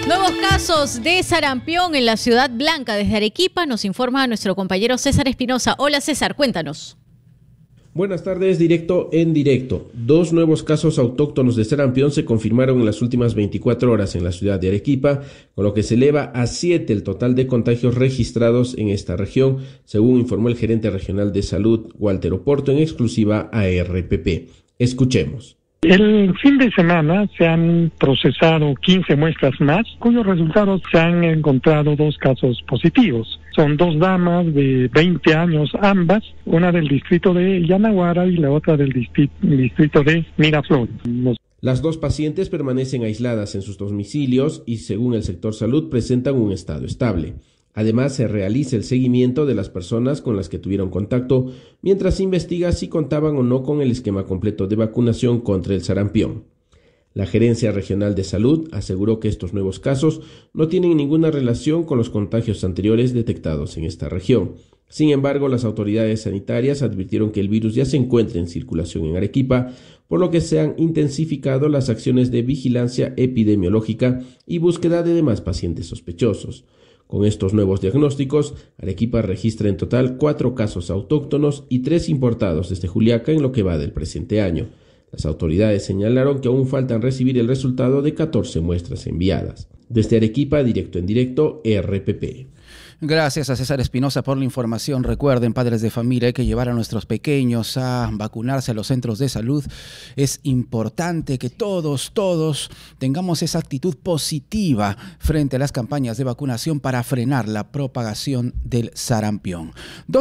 Nuevos casos de sarampión en la Ciudad Blanca. Desde Arequipa nos informa nuestro compañero César Espinosa. Hola César, cuéntanos. Buenas tardes, directo en directo. 2 nuevos casos autóctonos de sarampión se confirmaron en las últimas 24 horas en la ciudad de Arequipa, con lo que se eleva a 7 el total de contagios registrados en esta región, según informó el gerente regional de salud, Walter Oporto, en exclusiva a RPP. Escuchemos. El fin de semana se han procesado 15 muestras más, cuyos resultados se han encontrado 2 casos positivos. Son 2 damas de 20 años ambas, una del distrito de Yanaguara y la otra del distrito de Miraflores. Las 2 pacientes permanecen aisladas en sus domicilios y, según el sector salud, presentan un estado estable. Además, se realiza el seguimiento de las personas con las que tuvieron contacto, mientras se investiga si contaban o no con el esquema completo de vacunación contra el sarampión. La Gerencia Regional de Salud aseguró que estos nuevos casos no tienen ninguna relación con los contagios anteriores detectados en esta región. Sin embargo, las autoridades sanitarias advirtieron que el virus ya se encuentra en circulación en Arequipa, por lo que se han intensificado las acciones de vigilancia epidemiológica y búsqueda de demás pacientes sospechosos. Con estos nuevos diagnósticos, Arequipa registra en total 4 casos autóctonos y 3 importados desde Juliaca en lo que va del presente año. Las autoridades señalaron que aún faltan recibir el resultado de 14 muestras enviadas. Desde Arequipa, directo en directo, RPP. Gracias a César Espinosa por la información. Recuerden, padres de familia, hay que llevar a nuestros pequeños a vacunarse a los centros de salud. Es importante que todos tengamos esa actitud positiva frente a las campañas de vacunación para frenar la propagación del sarampión.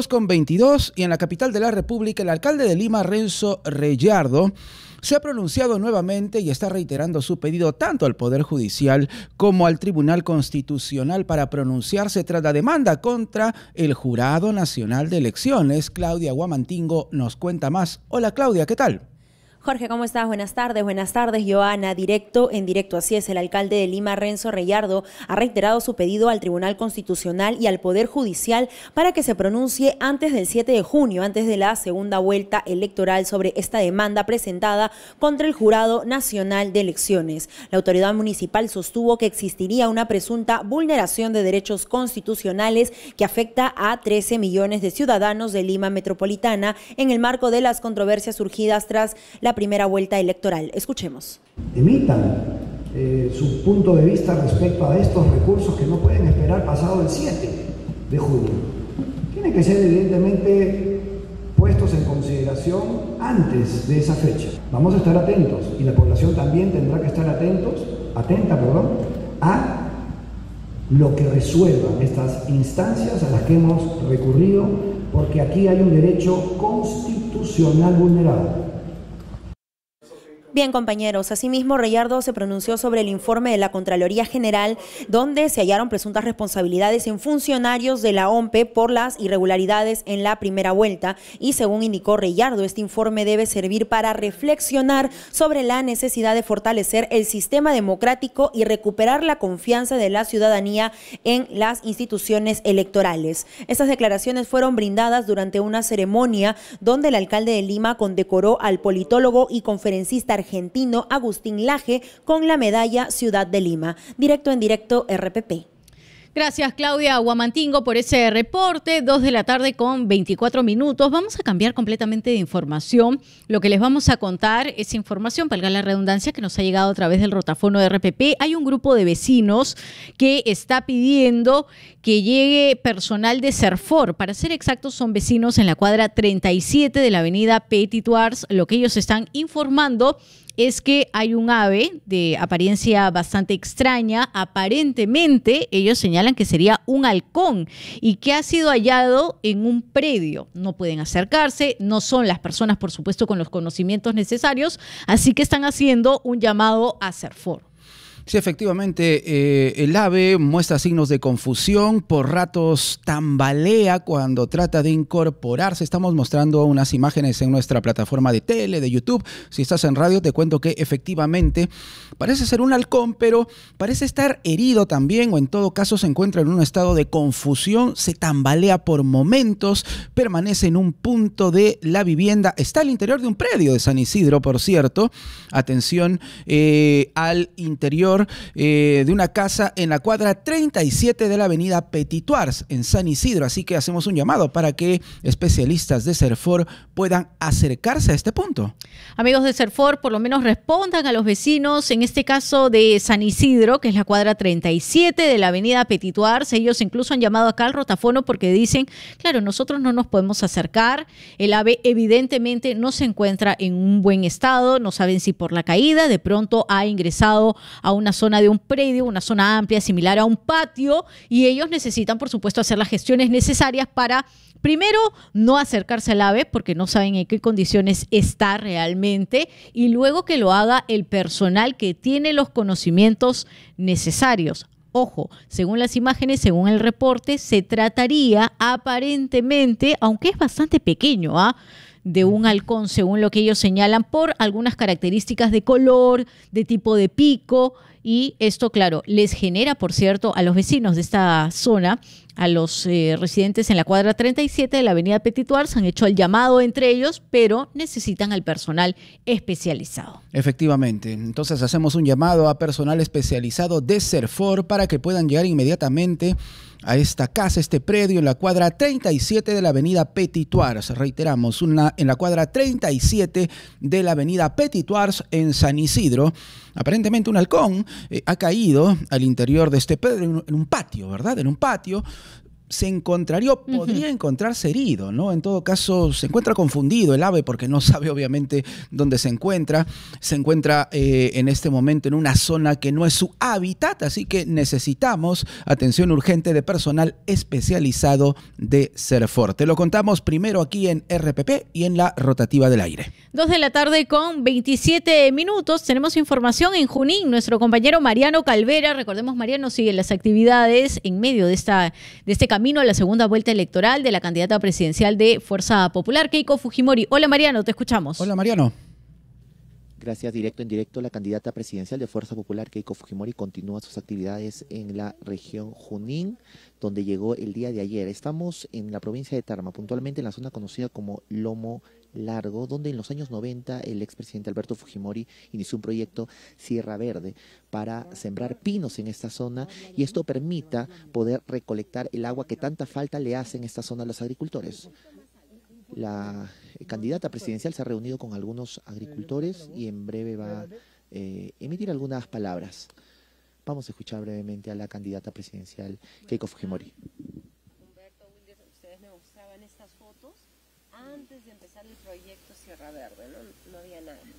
2:22 y en la capital de la República, el alcalde de Lima, Renzo Reyardo, se ha pronunciado nuevamente y está reiterando su pedido tanto al Poder Judicial como al Tribunal Constitucional para pronunciarse tras la demanda contra el Jurado Nacional de Elecciones. Claudia Guamantingo nos cuenta más. Hola Claudia, ¿qué tal? Jorge, ¿cómo estás? Buenas tardes, Joana. Directo en directo, así es. El alcalde de Lima, Renzo Reyardo, ha reiterado su pedido al Tribunal Constitucional y al Poder Judicial para que se pronuncie antes del 7 de junio, antes de la segunda vuelta electoral, sobre esta demanda presentada contra el Jurado Nacional de Elecciones. La autoridad municipal sostuvo que existiría una presunta vulneración de derechos constitucionales que afecta a 13 millones de ciudadanos de Lima Metropolitana en el marco de las controversias surgidas tras la primera vuelta electoral. Escuchemos. Emitan su punto de vista respecto a estos recursos que no pueden esperar pasado el 7 de junio. Tienen que ser evidentemente puestos en consideración antes de esa fecha. Vamos a estar atentos y la población también tendrá que estar atenta a lo que resuelvan estas instancias a las que hemos recurrido, porque aquí hay un derecho constitucional vulnerado. Bien, compañeros, asimismo Reyardo se pronunció sobre el informe de la Contraloría General, donde se hallaron presuntas responsabilidades en funcionarios de la OMPE por las irregularidades en la primera vuelta, y según indicó Reyardo, este informe debe servir para reflexionar sobre la necesidad de fortalecer el sistema democrático y recuperar la confianza de la ciudadanía en las instituciones electorales. Estas declaraciones fueron brindadas durante una ceremonia donde el alcalde de Lima condecoró al politólogo y conferencista argentino Agustín Laje con la medalla Ciudad de Lima. Directo en directo, RPP. Gracias, Claudia Guamantingo, por ese reporte. 2:24 p.m. Vamos a cambiar completamente de información. Lo que les vamos a contar es información, valga la redundancia, que nos ha llegado a través del rotafono de RPP. Hay un grupo de vecinos que está pidiendo que llegue personal de Serfor. Para ser exactos, son vecinos en la cuadra 37 de la avenida Petit Thouars. Lo que ellos están informando es que hay un ave de apariencia bastante extraña. Aparentemente, ellos señalan que sería un halcón y que ha sido hallado en un predio. No pueden acercarse, no son las personas, por supuesto, con los conocimientos necesarios, así que están haciendo un llamado a Serfor. Sí, efectivamente, el ave muestra signos de confusión, por ratos tambalea cuando trata de incorporarse. Estamos mostrando unas imágenes en nuestra plataforma de tele, de YouTube. Si estás en radio, te cuento que efectivamente parece ser un halcón, pero parece estar herido también, o en todo caso se encuentra en un estado de confusión, se tambalea por momentos, permanece en un punto de la vivienda. Está al interior de un predio de San Isidro, por cierto. Atención al interior interior de una casa en la cuadra 37 de la avenida Petituars, en San Isidro. Así que hacemos un llamado para que especialistas de Serfor puedan acercarse a este punto. Amigos de Serfor, por lo menos respondan a los vecinos, en este caso de San Isidro, que es la cuadra 37 de la avenida Petituars. Ellos incluso han llamado acá al rotafono porque dicen, claro, nosotros no nos podemos acercar, el AVE evidentemente no se encuentra en un buen estado, no saben si por la caída de pronto ha ingresado a una zona de un predio, una zona amplia similar a un patio, y ellos necesitan, por supuesto, hacer las gestiones necesarias para, primero, no acercarse al AVE porque no saben en qué condiciones está realmente, y luego que lo haga el personal que tiene los conocimientos necesarios. Ojo, según las imágenes, según el reporte, se trataría aparentemente, aunque es bastante pequeño, de un halcón, según lo que ellos señalan, por algunas características de color, de tipo de pico, y esto, claro, les genera, por cierto, a los vecinos de esta zona, a los residentes en la cuadra 37 de la avenida Petituars, han hecho el llamado entre ellos, pero necesitan al personal especializado. Efectivamente, entonces hacemos un llamado a personal especializado de Serfor para que puedan llegar inmediatamente a esta casa, este predio en la cuadra 37 de la avenida Petituars. Reiteramos, en la cuadra 37 de la avenida Petituars en San Isidro. Aparentemente un halcón ha caído al interior de este predio en un patio, ¿verdad? En un patio. Se encontraría, podría encontrarse herido, ¿no? En todo caso, se encuentra confundido el ave porque no sabe obviamente dónde se encuentra. Se encuentra en este momento en una zona que no es su hábitat, así que necesitamos atención urgente de personal especializado de Serfor. Te lo contamos primero aquí en RPP y en la rotativa del aire. 2:27 p.m. Tenemos información en Junín. Nuestro compañero Mariano Calvera, recordemos, Mariano sigue las actividades en medio de este camino a la segunda vuelta electoral de la candidata presidencial de Fuerza Popular, Keiko Fujimori. Hola Mariano, te escuchamos. Hola Mariano. Gracias. Directo en directo, la candidata presidencial de Fuerza Popular, Keiko Fujimori, continúa sus actividades en la región Junín, donde llegó el día de ayer. Estamos en la provincia de Tarma, puntualmente en la zona conocida como Lomo Largo, donde en los años 90 el expresidente Alberto Fujimori inició un proyecto Sierra Verde para sembrar pinos en esta zona y esto permita poder recolectar el agua que tanta falta le hace en esta zona a los agricultores. La candidata presidencial se ha reunido con algunos agricultores y en breve va a emitir algunas palabras. Vamos a escuchar brevemente a la candidata presidencial Keiko Fujimori. Humberto, Wilder, ustedes me mostraban estas fotos antes de empezar el proyecto Sierra Verde, ¿no? No había nada.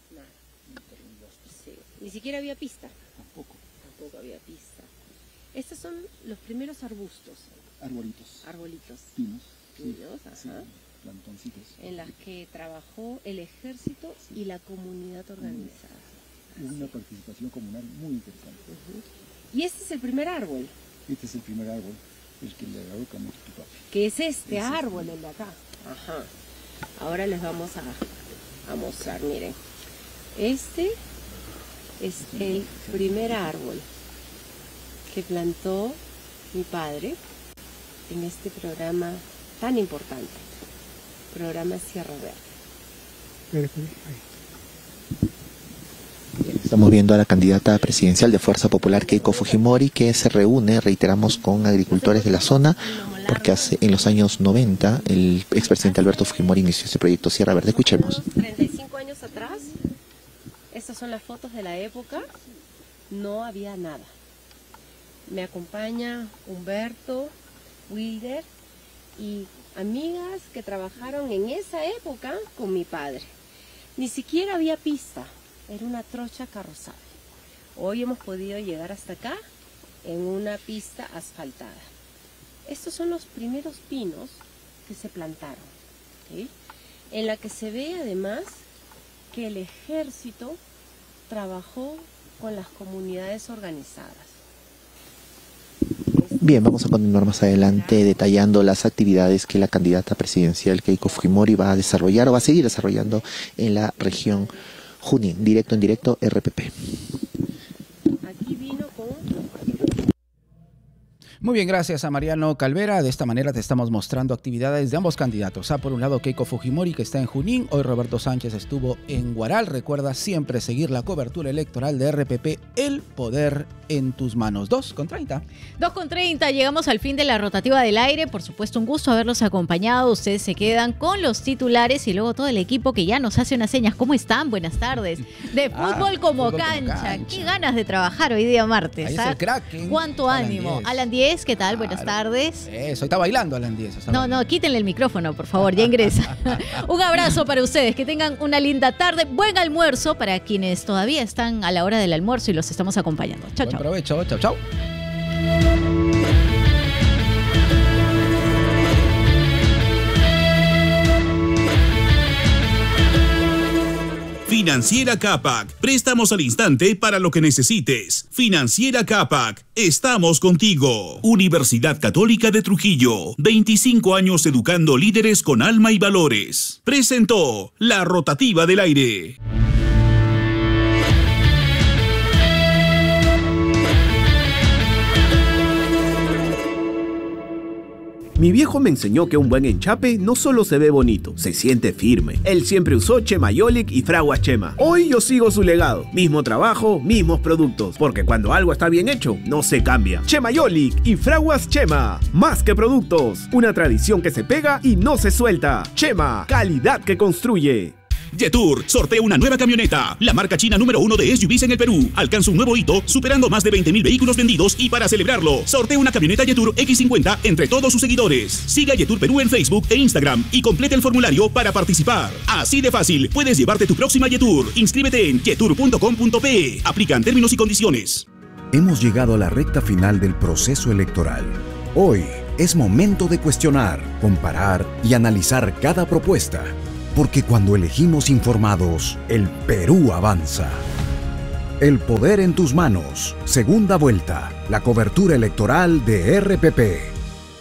Sí. Ni siquiera había pista. Tampoco había pista. Estos son los primeros arbustos. Arbolitos. Pinos. Ajá. Sí, plantoncitos. En las que trabajó el ejército y la comunidad organizada. Una participación comunal muy interesante. Y este es el primer árbol. Este es el primer árbol, el que le agarró Camote tu papi. Que es este árbol, el de acá. Ajá. Ahora les vamos a mostrar, miren. Este es el primer árbol que plantó mi padre en este programa tan importante, programa Sierra Verde. Estamos viendo a la candidata presidencial de Fuerza Popular, Keiko Fujimori, que se reúne, reiteramos, con agricultores de la zona, porque en los años 90 el expresidente Alberto Fujimori inició este proyecto Sierra Verde. Escuchemos. 35 años atrás, estas son las fotos de la época, no había nada. Me acompaña Humberto, Wilder y amigas que trabajaron en esa época con mi padre. Ni siquiera había pista. Era una trocha carrozable. Hoy hemos podido llegar hasta acá en una pista asfaltada. Estos son los primeros pinos que se plantaron, ¿sí? En la que se ve además que el ejército trabajó con las comunidades organizadas. Bien, vamos a continuar más adelante detallando las actividades que la candidata presidencial Keiko Fujimori va a desarrollar o va a seguir desarrollando en la región Junín. Directo en directo, RPP. Aquí vino con... Muy bien, gracias a Mariano Calvera. De esta manera te estamos mostrando actividades de ambos candidatos. Por un lado, Keiko Fujimori, que está en Junín. Hoy Roberto Sánchez estuvo en Huaral. Recuerda siempre seguir la cobertura electoral de RPP, El Poder en tus manos. 2:30. 2:30, llegamos al fin de la rotativa del aire. Por supuesto, un gusto haberlos acompañado. Ustedes se quedan con los titulares y luego todo el equipo que ya nos hace unas señas. ¿Cómo están? Buenas tardes. De fútbol como cancha. Qué ganas de trabajar hoy día martes. Ahí es el Kraken. Cuánto ánimo. Alan Díez, ¿qué tal? Buenas tardes. Eso, está bailando Alan Díez. No, quítenle el micrófono, por favor, ya ingresa. Un abrazo para ustedes, que tengan una linda tarde. Buen almuerzo para quienes todavía están a la hora del almuerzo y los estamos acompañando. Chao, chao. Buen provecho, chao, chao. Financiera Capac, préstamos al instante para lo que necesites. Financiera Capac, estamos contigo. Universidad Católica de Trujillo, 25 años educando líderes con alma y valores. Presentó la rotativa del aire. Mi viejo me enseñó que un buen enchape no solo se ve bonito, se siente firme. Él siempre usó Chemayolic y Fraguas Chema. Hoy yo sigo su legado. Mismo trabajo, mismos productos. Porque cuando algo está bien hecho, no se cambia. Chemayolic y Fraguas Chema. Más que productos. Una tradición que se pega y no se suelta. Chema, calidad que construye. Yetur sortea una nueva camioneta, la marca china número 1 de SUVs en el Perú. Alcanza un nuevo hito, superando más de 20.000 vehículos vendidos, y para celebrarlo, sortea una camioneta Yetur X50 entre todos sus seguidores. Siga Yetur Perú en Facebook e Instagram y complete el formulario para participar. Así de fácil, puedes llevarte tu próxima Yetur. Inscríbete en yetur.com.pe. Aplican términos y condiciones. Hemos llegado a la recta final del proceso electoral. Hoy es momento de cuestionar, comparar y analizar cada propuesta. Porque cuando elegimos informados, el Perú avanza. El poder en tus manos. Segunda vuelta. La cobertura electoral de RPP.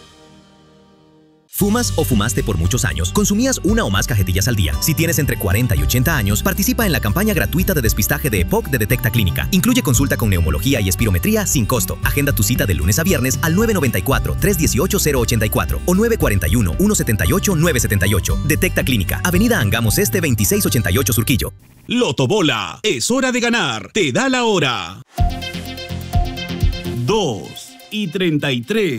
¿Fumas o fumaste por muchos años? ¿Consumías una o más cajetillas al día? Si tienes entre 40 y 80 años, participa en la campaña gratuita de despistaje de EPOC de Detecta Clínica. Incluye consulta con neumología y espirometría sin costo. Agenda tu cita de lunes a viernes al 994-318-084 o 941-178-978. Detecta Clínica, Avenida Angamos Este 2688 Surquillo. Loto Bola, es hora de ganar. Te da la hora. 2:33.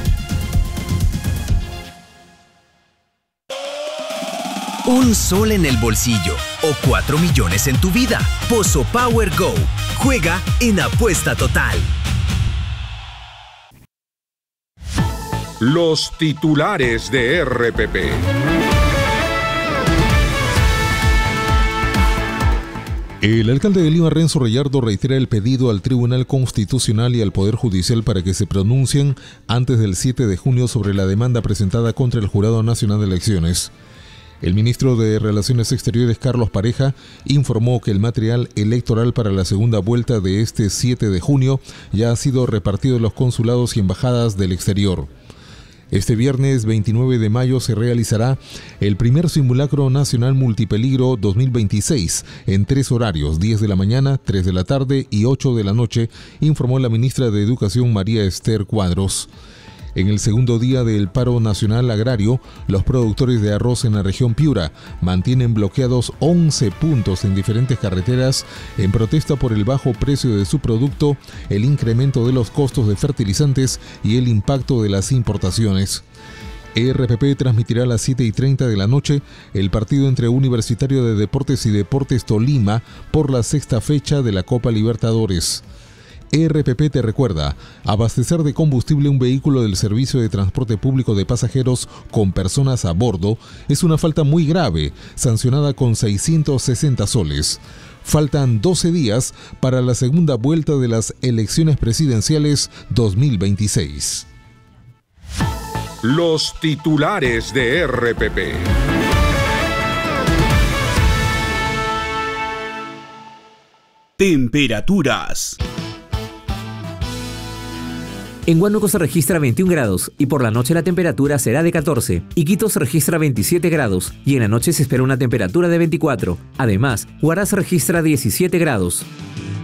Un sol en el bolsillo o 4 millones en tu vida. Pozo Power Go. Juega en Apuesta Total. Los titulares de RPP. El alcalde de Lima, Renzo Reyardo, reitera el pedido al Tribunal Constitucional y al Poder Judicial para que se pronuncien antes del 7 de junio sobre la demanda presentada contra el Jurado Nacional de Elecciones. El ministro de Relaciones Exteriores, Carlos Pareja, informó que el material electoral para la segunda vuelta de este 7 de junio ya ha sido repartido en los consulados y embajadas del exterior. Este viernes 29 de mayo se realizará el primer simulacro nacional multipeligro 2026 en 3 horarios, 10 de la mañana, 3 de la tarde y 8 de la noche, informó la ministra de Educación María Esther Cuadros. En el segundo día del paro nacional agrario, los productores de arroz en la región Piura mantienen bloqueados 11 puntos en diferentes carreteras en protesta por el bajo precio de su producto, el incremento de los costos de fertilizantes y el impacto de las importaciones. RPP transmitirá a las 7:30 de la noche el partido entre Universitario de Deportes y Deportes Tolima por la 6ª fecha de la Copa Libertadores. RPP te recuerda, abastecer de combustible un vehículo del servicio de transporte público de pasajeros con personas a bordo es una falta muy grave, sancionada con 660 soles. Faltan 12 días para la segunda vuelta de las elecciones presidenciales 2026. Los titulares de RPP. Temperaturas. En Huánuco se registra 21 grados y por la noche la temperatura será de 14. Iquitos se registra 27 grados y en la noche se espera una temperatura de 24. Además, Huaraz registra 17 grados.